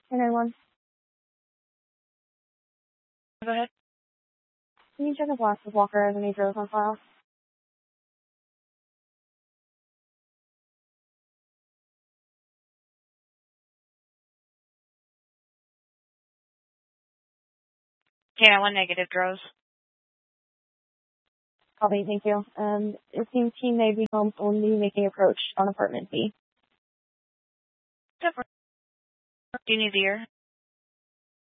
And everyone, Go ahead. can you check if Last Walker has any drills on file? Can one negative Droz. Copy, thank you. It seems Team Navy Home only making approach on apartment B. Do you need the ear?